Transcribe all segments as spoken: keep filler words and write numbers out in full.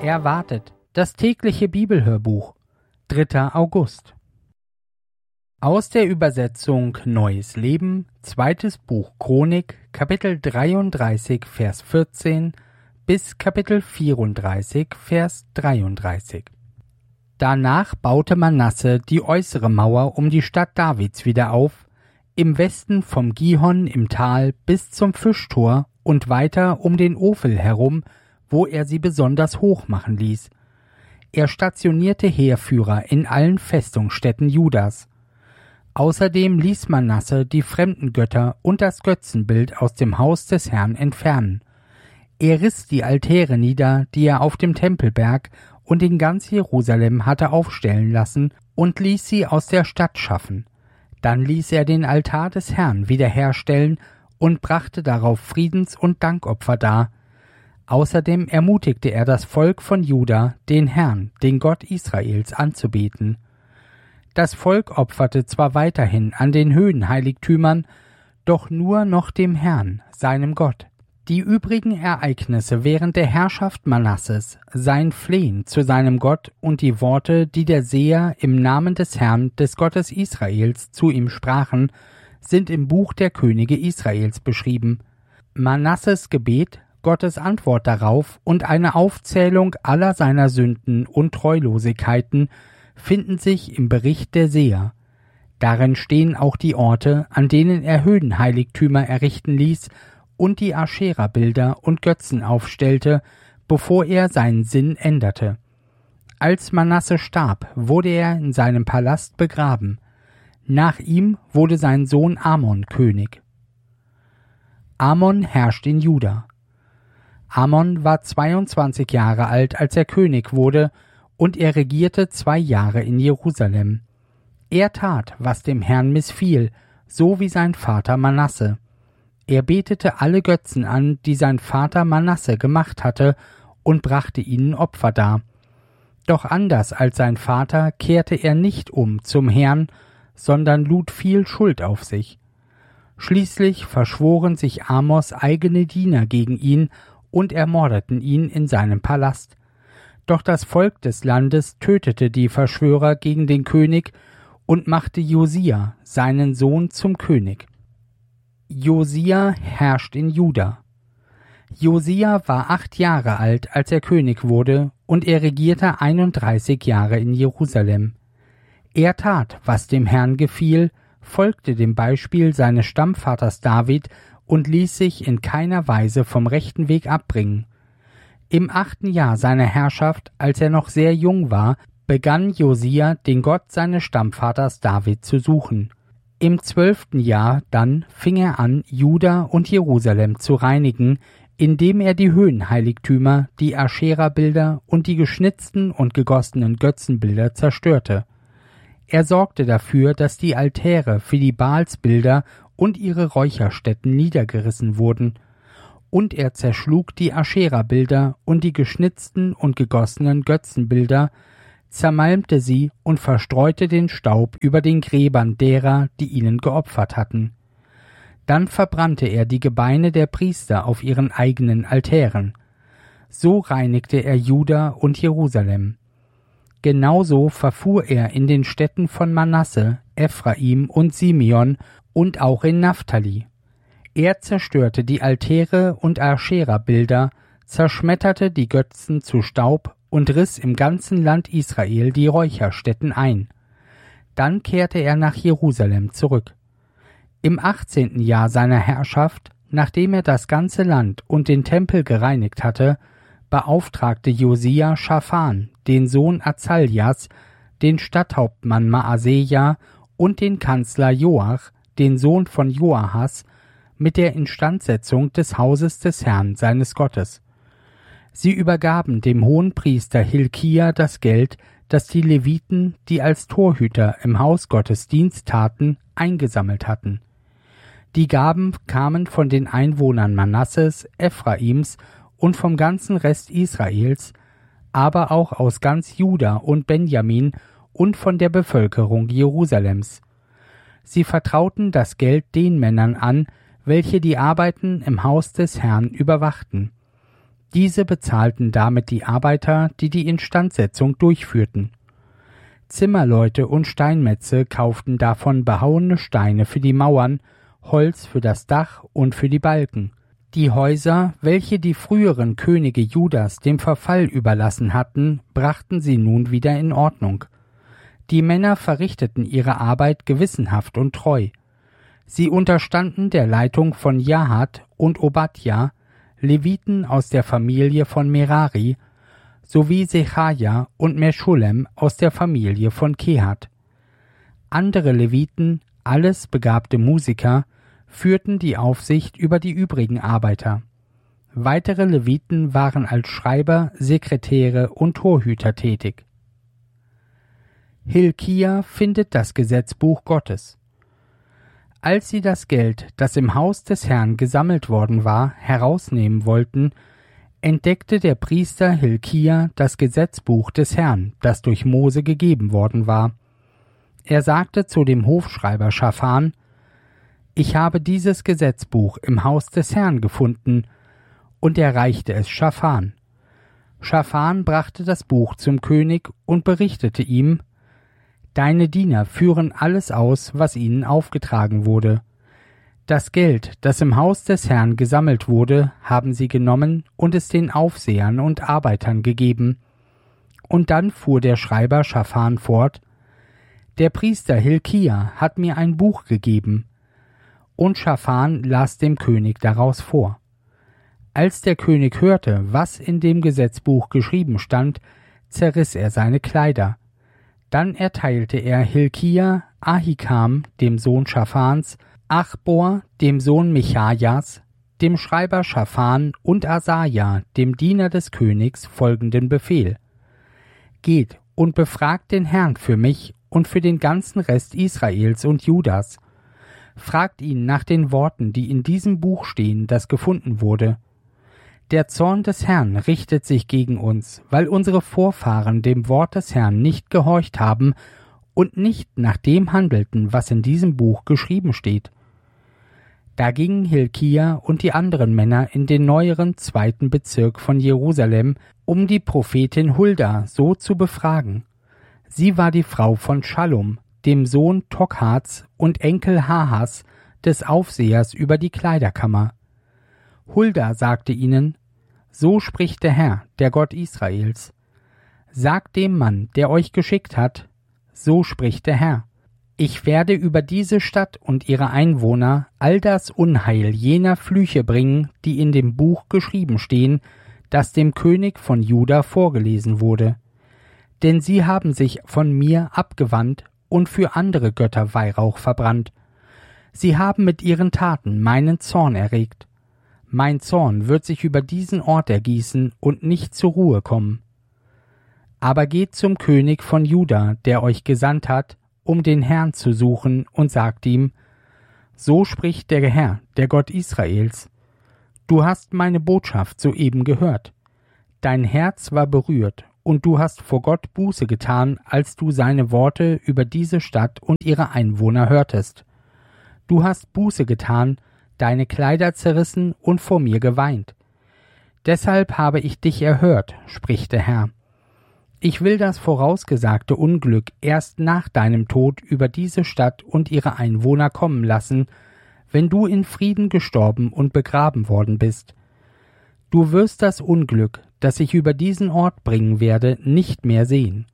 Erwartet, das tägliche Bibelhörbuch, dritter August. Aus der Übersetzung Neues Leben, zweites Buch Chronik, Kapitel dreiunddreißig, Vers vierzehn bis Kapitel vierunddreißig, Vers dreiunddreißig. Danach baute Manasse die äußere Mauer um die Stadt Davids wieder auf, im Westen vom Gihon im Tal bis zum Fischtor und weiter um den Ophel herum, wo er sie besonders hoch machen ließ. Er stationierte Heerführer in allen Festungsstädten Judas. Außerdem ließ Manasse die fremden Götter und das Götzenbild aus dem Haus des Herrn entfernen. Er riss die Altäre nieder, die er auf dem Tempelberg und in ganz Jerusalem hatte aufstellen lassen, und ließ sie aus der Stadt schaffen. Dann ließ er den Altar des Herrn wiederherstellen und brachte darauf Friedens- und Dankopfer dar. Außerdem ermutigte er das Volk von Juda, den Herrn, den Gott Israels, anzubeten. Das Volk opferte zwar weiterhin an den Höhenheiligtümern, doch nur noch dem Herrn, seinem Gott. Die übrigen Ereignisse während der Herrschaft Manasses, sein Flehen zu seinem Gott und die Worte, die der Seher im Namen des Herrn, des Gottes Israels, zu ihm sprachen, sind im Buch der Könige Israels beschrieben. Manasses Gebet, Gottes Antwort darauf und eine Aufzählung aller seiner Sünden und Treulosigkeiten finden sich im Bericht der Seher. Darin stehen auch die Orte, an denen er Höhenheiligtümer errichten ließ und die Aschera-Bilder und Götzen aufstellte, bevor er seinen Sinn änderte. Als Manasse starb, wurde er in seinem Palast begraben. Nach ihm wurde sein Sohn Amon König. Amon herrscht in Juda. Amon war zweiundzwanzig Jahre alt, als er König wurde, und er regierte zwei Jahre in Jerusalem. Er tat, was dem Herrn missfiel, so wie sein Vater Manasse. Er betete alle Götzen an, die sein Vater Manasse gemacht hatte, und brachte ihnen Opfer dar. Doch anders als sein Vater kehrte er nicht um zum Herrn, sondern lud viel Schuld auf sich. Schließlich verschworen sich Amos eigene Diener gegen ihn und ermordeten ihn in seinem Palast. Doch das Volk des Landes tötete die Verschwörer gegen den König und machte Josia, seinen Sohn, zum König. Josia herrscht in Juda. Josia war acht Jahre alt, als er König wurde, und er regierte einunddreißig Jahre in Jerusalem. Er tat, was dem Herrn gefiel, folgte dem Beispiel seines Stammvaters David und ließ sich in keiner Weise vom rechten Weg abbringen. Im achten Jahr seiner Herrschaft, als er noch sehr jung war, begann Josia, den Gott seines Stammvaters David zu suchen. Im zwölften Jahr dann fing er an, Juda und Jerusalem zu reinigen, indem er die Höhenheiligtümer, die Aschera-Bilder und die geschnitzten und gegossenen Götzenbilder zerstörte. Er sorgte dafür, dass die Altäre für die Baalsbilder und ihre Räucherstätten niedergerissen wurden, und er zerschlug die Aschera-Bilder und die geschnitzten und gegossenen Götzenbilder, zermalmte sie und verstreute den Staub über den Gräbern derer, die ihnen geopfert hatten. Dann verbrannte er die Gebeine der Priester auf ihren eigenen Altären. So reinigte er Juda und Jerusalem. Genauso verfuhr er in den Städten von Manasse, Ephraim und Simeon und auch in Naphtali. Er zerstörte die Altäre und Aschera-Bilder, zerschmetterte die Götzen zu Staub und riss im ganzen Land Israel die Räucherstätten ein. Dann kehrte er nach Jerusalem zurück. Im achtzehnten Jahr seiner Herrschaft, nachdem er das ganze Land und den Tempel gereinigt hatte, beauftragte Josia Schaphan, den Sohn Azaljas, den Stadthauptmann Maaseja und den Kanzler Joach, den Sohn von Joahas, mit der Instandsetzung des Hauses des Herrn seines Gottes. Sie übergaben dem Hohenpriester Hilkia das Geld, das die Leviten, die als Torhüter im Haus Gottes Dienst taten, eingesammelt hatten. Die Gaben kamen von den Einwohnern Manasses, Ephraims und vom ganzen Rest Israels, aber auch aus ganz Juda und Benjamin und von der Bevölkerung Jerusalems. Sie vertrauten das Geld den Männern an, welche die Arbeiten im Haus des Herrn überwachten. Diese bezahlten damit die Arbeiter, die die Instandsetzung durchführten. Zimmerleute und Steinmetze kauften davon behauene Steine für die Mauern, Holz für das Dach und für die Balken. Die Häuser, welche die früheren Könige Judas dem Verfall überlassen hatten, brachten sie nun wieder in Ordnung. Die Männer verrichteten ihre Arbeit gewissenhaft und treu. Sie unterstanden der Leitung von Jahat und Obadja, Leviten aus der Familie von Merari, sowie Sechaja und Meschulem aus der Familie von Kehat. Andere Leviten, alles begabte Musiker, führten die Aufsicht über die übrigen Arbeiter. Weitere Leviten waren als Schreiber, Sekretäre und Torhüter tätig. Hilkia findet das Gesetzbuch Gottes. Als sie das Geld, das im Haus des Herrn gesammelt worden war, herausnehmen wollten, entdeckte der Priester Hilkia das Gesetzbuch des Herrn, das durch Mose gegeben worden war. Er sagte zu dem Hofschreiber Schaphan: Ich habe dieses Gesetzbuch im Haus des Herrn gefunden, und er reichte es Schaphan. Schaphan brachte das Buch zum König und berichtete ihm: Deine Diener führen alles aus, was ihnen aufgetragen wurde. Das Geld, das im Haus des Herrn gesammelt wurde, haben sie genommen und es den Aufsehern und Arbeitern gegeben. Und dann fuhr der Schreiber Schaphan fort: Der Priester Hilkia hat mir ein Buch gegeben. Und Schaphan las dem König daraus vor. Als der König hörte, was in dem Gesetzbuch geschrieben stand, zerriss er seine Kleider. Dann erteilte er Hilkia, Ahikam, dem Sohn Schaphans, Achbor, dem Sohn Michajas, dem Schreiber Schaphan und Asaja, dem Diener des Königs, folgenden Befehl: Geht und befragt den Herrn für mich und für den ganzen Rest Israels und Judas. Fragt ihn nach den Worten, die in diesem Buch stehen, das gefunden wurde. Der Zorn des Herrn richtet sich gegen uns, weil unsere Vorfahren dem Wort des Herrn nicht gehorcht haben und nicht nach dem handelten, was in diesem Buch geschrieben steht. Da gingen Hilkia und die anderen Männer in den neueren zweiten Bezirk von Jerusalem, um die Prophetin Hulda so zu befragen. Sie war die Frau von Schallum, dem Sohn Tokhats und Enkel Hahas, des Aufsehers über die Kleiderkammer. Hulda sagte ihnen: So spricht der Herr, der Gott Israels. Sagt dem Mann, der euch geschickt hat: So spricht der Herr: Ich werde über diese Stadt und ihre Einwohner all das Unheil jener Flüche bringen, die in dem Buch geschrieben stehen, das dem König von Juda vorgelesen wurde. Denn sie haben sich von mir abgewandt und für andere Götter Weihrauch verbrannt. Sie haben mit ihren Taten meinen Zorn erregt. Mein Zorn wird sich über diesen Ort ergießen und nicht zur Ruhe kommen. Aber geht zum König von Juda, der euch gesandt hat, um den Herrn zu suchen, und sagt ihm: So spricht der Herr, der Gott Israels: Du hast meine Botschaft soeben gehört. Dein Herz war berührt, und du hast vor Gott Buße getan, als du seine Worte über diese Stadt und ihre Einwohner hörtest. Du hast Buße getan, deine Kleider zerrissen und vor mir geweint. Deshalb habe ich dich erhört, spricht der Herr. Ich will das vorausgesagte Unglück erst nach deinem Tod über diese Stadt und ihre Einwohner kommen lassen, wenn du in Frieden gestorben und begraben worden bist. Du wirst das Unglück, das ich über diesen Ort bringen werde, nicht mehr sehen.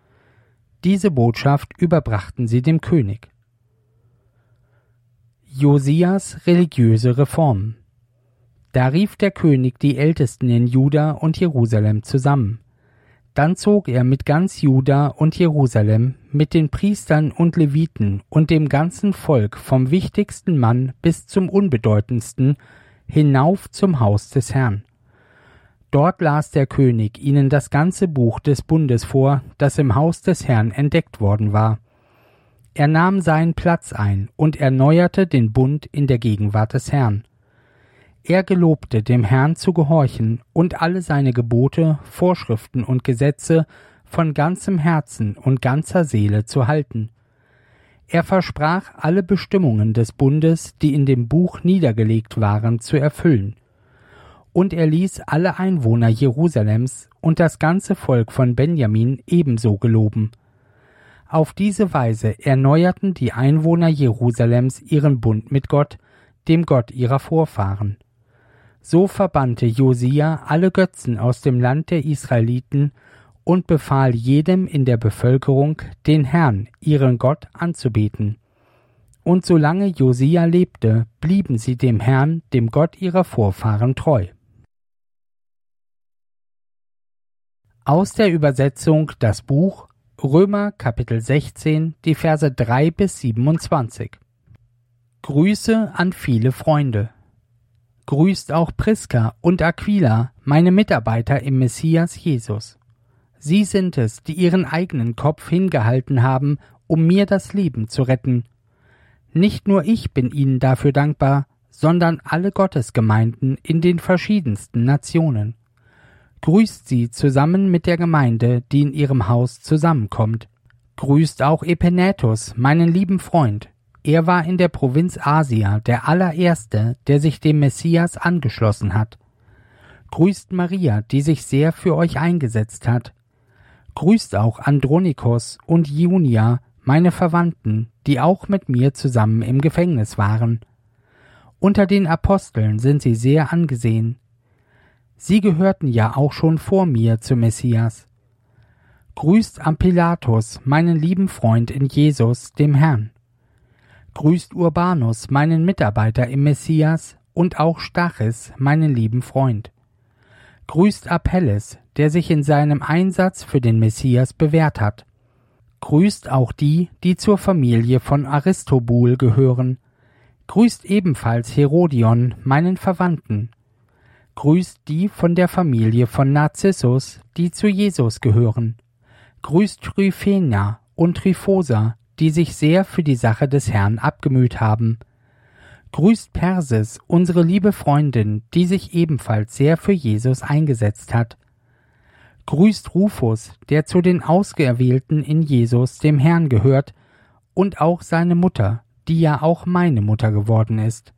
Diese Botschaft überbrachten sie dem König. Josias religiöse Reformen. Da rief der König die Ältesten in Juda und Jerusalem zusammen. Dann zog er mit ganz Juda und Jerusalem, mit den Priestern und Leviten und dem ganzen Volk vom wichtigsten Mann bis zum unbedeutendsten, hinauf zum Haus des Herrn. Dort las der König ihnen das ganze Buch des Bundes vor, das im Haus des Herrn entdeckt worden war. Er nahm seinen Platz ein und erneuerte den Bund in der Gegenwart des Herrn. Er gelobte, dem Herrn zu gehorchen und alle seine Gebote, Vorschriften und Gesetze von ganzem Herzen und ganzer Seele zu halten. Er versprach, alle Bestimmungen des Bundes, die in dem Buch niedergelegt waren, zu erfüllen. und er ließ alle Einwohner Jerusalems und das ganze Volk von Benjamin ebenso geloben. Auf diese Weise erneuerten die Einwohner Jerusalems ihren Bund mit Gott, dem Gott ihrer Vorfahren. So verbannte Josia alle Götzen aus dem Land der Israeliten und befahl jedem in der Bevölkerung, den Herrn, ihren Gott, anzubeten. Und solange Josia lebte, blieben sie dem Herrn, dem Gott ihrer Vorfahren, treu. Aus der Übersetzung das Buch Römer Kapitel sechzehn, die Verse drei bis siebenundzwanzig. Grüße an viele Freunde. Grüßt auch Priska und Aquila, meine Mitarbeiter im Messias Jesus. Sie sind es, die ihren eigenen Kopf hingehalten haben, um mir das Leben zu retten. Nicht nur ich bin ihnen dafür dankbar, sondern alle Gottesgemeinden in den verschiedensten Nationen. Grüßt sie zusammen mit der Gemeinde, die in ihrem Haus zusammenkommt. Grüßt auch Epenetus, meinen lieben Freund. Er war in der Provinz Asia der allererste, der sich dem Messias angeschlossen hat. Grüßt Maria, die sich sehr für euch eingesetzt hat. Grüßt auch Andronikos und Junia, meine Verwandten, die auch mit mir zusammen im Gefängnis waren. Unter den Aposteln sind sie sehr angesehen. Sie gehörten ja auch schon vor mir zum Messias. Grüßt Ampilatus, meinen lieben Freund in Jesus, dem Herrn. Grüßt Urbanus, meinen Mitarbeiter im Messias, und auch Stachys, meinen lieben Freund. Grüßt Apelles, der sich in seinem Einsatz für den Messias bewährt hat. Grüßt auch die, die zur Familie von Aristobul gehören. Grüßt ebenfalls Herodion, meinen Verwandten. Grüßt die von der Familie von Narzissus, die zu Jesus gehören. Grüßt Tryphena und Tryphosa, die sich sehr für die Sache des Herrn abgemüht haben. Grüßt Persis, unsere liebe Freundin, die sich ebenfalls sehr für Jesus eingesetzt hat. Grüßt Rufus, der zu den Ausgeerwählten in Jesus, dem Herrn, gehört, und auch seine Mutter, die ja auch meine Mutter geworden ist.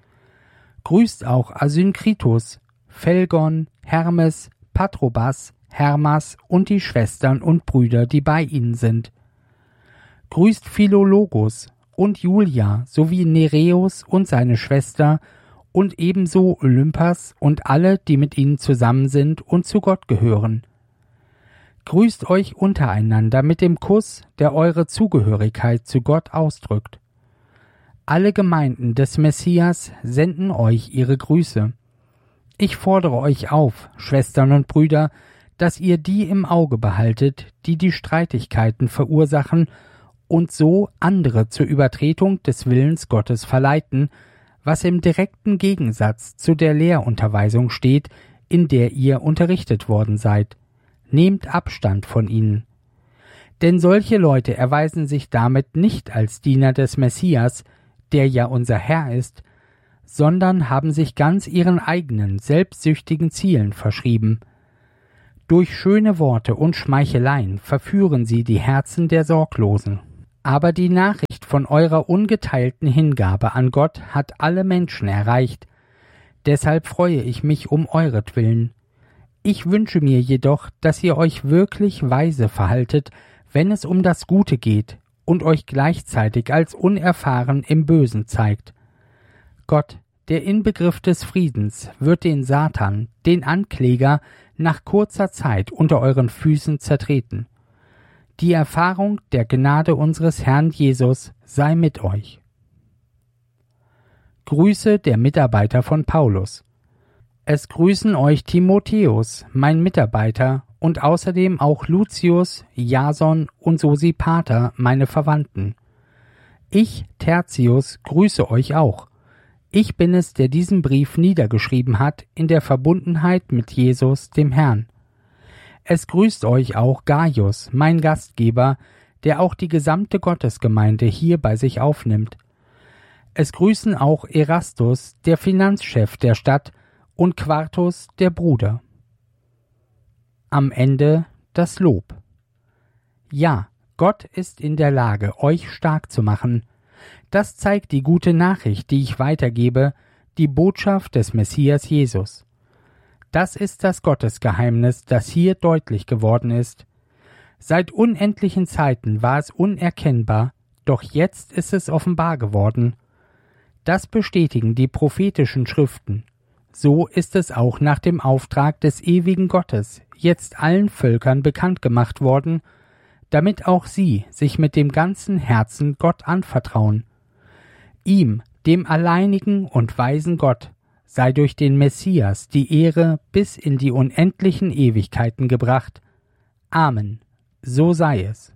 Grüßt auch Asynkritus, Phelgon, Hermes, Patrobas, Hermas und die Schwestern und Brüder, die bei ihnen sind. Grüßt Philologus und Julia sowie Nereus und seine Schwester und ebenso Olympas und alle, die mit ihnen zusammen sind und zu Gott gehören. Grüßt euch untereinander mit dem Kuss, der eure Zugehörigkeit zu Gott ausdrückt. Alle Gemeinden des Messias senden euch ihre Grüße. Ich fordere euch auf, Schwestern und Brüder, dass ihr die im Auge behaltet, die die Streitigkeiten verursachen und so andere zur Übertretung des Willens Gottes verleiten, was im direkten Gegensatz zu der Lehrunterweisung steht, in der ihr unterrichtet worden seid. Nehmt Abstand von ihnen. Denn solche Leute erweisen sich damit nicht als Diener des Messias, der ja unser Herr ist, sondern haben sich ganz ihren eigenen, selbstsüchtigen Zielen verschrieben. Durch schöne Worte und Schmeicheleien verführen sie die Herzen der Sorglosen. Aber die Nachricht von eurer ungeteilten Hingabe an Gott hat alle Menschen erreicht. Deshalb freue ich mich um euretwillen. Ich wünsche mir jedoch, dass ihr euch wirklich weise verhaltet, wenn es um das Gute geht, und euch gleichzeitig als unerfahren im Bösen zeigt. Gott, der Inbegriff des Friedens, wird den Satan, den Ankläger, nach kurzer Zeit unter euren Füßen zertreten. Die Erfahrung der Gnade unseres Herrn Jesus sei mit euch. Grüße der Mitarbeiter von Paulus. Es grüßen euch Timotheus, mein Mitarbeiter, und außerdem auch Lucius, Jason und Sosipater, meine Verwandten. Ich, Tertius, grüße euch auch. Ich bin es, der diesen Brief niedergeschrieben hat, in der Verbundenheit mit Jesus, dem Herrn. Es grüßt euch auch Gaius, mein Gastgeber, der auch die gesamte Gottesgemeinde hier bei sich aufnimmt. Es grüßen auch Erastus, der Finanzchef der Stadt, und Quartus, der Bruder. Am Ende das Lob. Ja, Gott ist in der Lage, euch stark zu machen. Das zeigt die gute Nachricht, die ich weitergebe, die Botschaft des Messias Jesus. Das ist das Gottesgeheimnis, das hier deutlich geworden ist. Seit unendlichen Zeiten war es unerkennbar, doch jetzt ist es offenbar geworden. Das bestätigen die prophetischen Schriften. So ist es auch nach dem Auftrag des ewigen Gottes jetzt allen Völkern bekannt gemacht worden, damit auch sie sich mit dem ganzen Herzen Gott anvertrauen. Ihm, dem alleinigen und weisen Gott, sei durch den Messias die Ehre bis in die unendlichen Ewigkeiten gebracht. Amen. So sei es.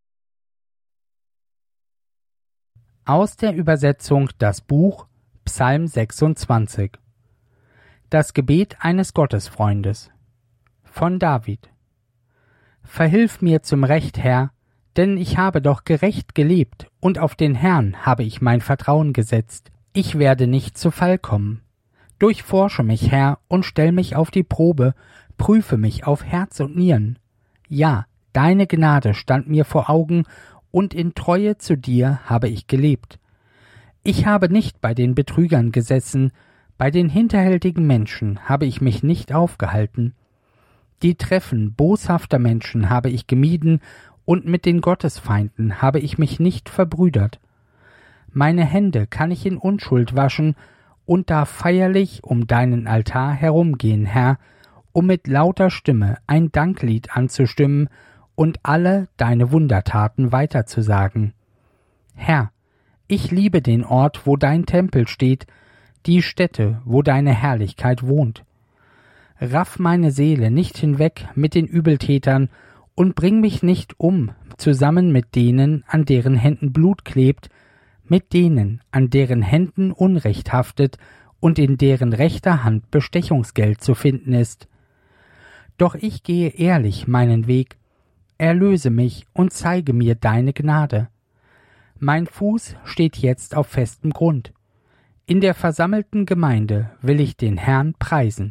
Aus der Übersetzung Das Buch, Psalm sechsundzwanzig. Das Gebet eines Gottesfreundes. Von David. Verhilf mir zum Recht, Herr, denn ich habe doch gerecht gelebt, und auf den Herrn habe ich mein Vertrauen gesetzt. Ich werde nicht zu Fall kommen. Durchforsche mich, Herr, und stell mich auf die Probe, prüfe mich auf Herz und Nieren. Ja, deine Gnade stand mir vor Augen, und in Treue zu dir habe ich gelebt. Ich habe nicht bei den Betrügern gesessen, bei den hinterhältigen Menschen habe ich mich nicht aufgehalten. Die Treffen boshafter Menschen habe ich gemieden, und mit den Gottesfeinden habe ich mich nicht verbrüdert. Meine Hände kann ich in Unschuld waschen und darf feierlich um deinen Altar herumgehen, Herr, um mit lauter Stimme ein Danklied anzustimmen und alle deine Wundertaten weiterzusagen. Herr, ich liebe den Ort, wo dein Tempel steht, die Stätte, wo deine Herrlichkeit wohnt. Raff meine Seele nicht hinweg mit den Übeltätern und bring mich nicht um, zusammen mit denen, an deren Händen Blut klebt, mit denen, an deren Händen Unrecht haftet und in deren rechter Hand Bestechungsgeld zu finden ist. Doch ich gehe ehrlich meinen Weg, erlöse mich und zeige mir deine Gnade. Mein Fuß steht jetzt auf festem Grund. In der versammelten Gemeinde will ich den Herrn preisen.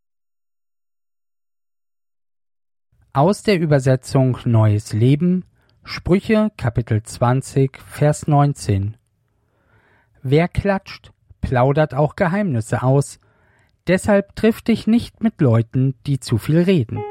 Aus der Übersetzung Neues Leben, Sprüche Kapitel zwanzig, Vers neunzehn. Wer klatscht, plaudert auch Geheimnisse aus, deshalb triff dich nicht mit Leuten, die zu viel reden.